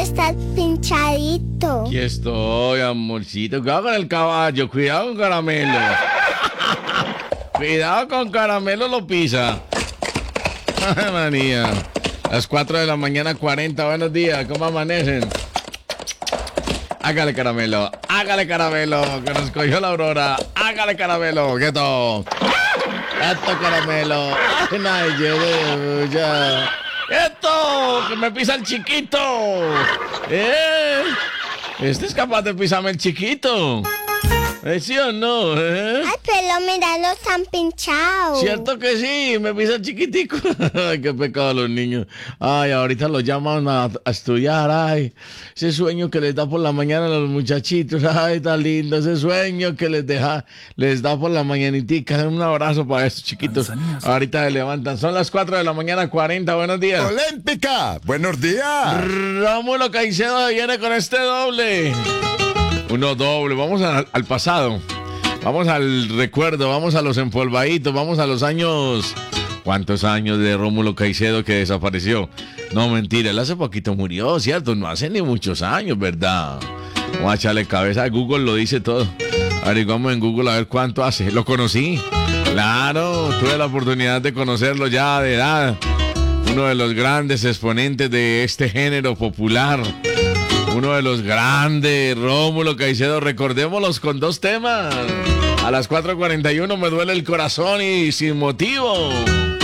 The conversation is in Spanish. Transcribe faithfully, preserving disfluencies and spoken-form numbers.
Estás pinchadito. Aquí estoy, amorcito. Cuidado con el caballo, cuidado con Caramelo. Cuidado con Caramelo, lo pisa. Ay, manía. Las cuatro de la mañana, cuarenta. Buenos días, ¿cómo amanecen? Hágale, Caramelo, hágale, Caramelo, que nos cogió la aurora. Hágale, Caramelo, quieto. Quieto, Caramelo. Ay, no, ya. ¡Quieto! ¡Que me pisa el chiquito! ¿Eh? ¿Este es capaz de pisarme el chiquito? ¿Eh, sí o no? ¿Eh? Ay, pero mira, no están pinchados. Cierto que sí, me pisa el chiquitico. Ay, qué pecado los niños. Ay, ahorita los llaman a, a estudiar. Ay, ese sueño que les da por la mañana a los muchachitos. Ay, tan lindo ese sueño que les deja, les da por la mañanitica. Un abrazo para estos chiquitos. Ahorita se levantan. Son las cuatro de la mañana, cuarenta. Buenos días. Olímpica, buenos días. Rómulo Caicedo viene con este doble. Uno doble, vamos a, al pasado, vamos al recuerdo, vamos a los empolvaditos, vamos a los años... ¿Cuántos años de Rómulo Caicedo que desapareció? No, mentira, él hace poquito murió, ¿cierto? No hace ni muchos años, ¿verdad? Vamos a echarle cabeza, Google lo dice todo. Averiguamos en Google a ver cuánto hace. Lo conocí, claro, tuve la oportunidad de conocerlo ya de edad. Uno de los grandes exponentes de este género popular. Uno de los grandes, Rómulo Caicedo, recordémoslos con dos temas. A las cuatro cuarenta y uno, me duele el corazón y sin motivo.